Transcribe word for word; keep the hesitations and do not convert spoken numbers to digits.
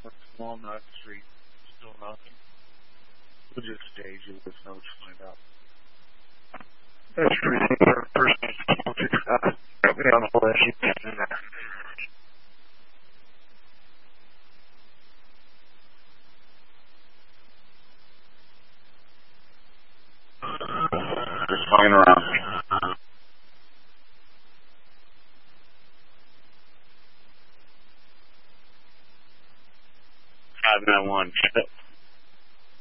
Walnut Street. Still nothing. We'll just stage it with no find out. That's pretty for a person uh, on the list. Just hanging around. Five nine one.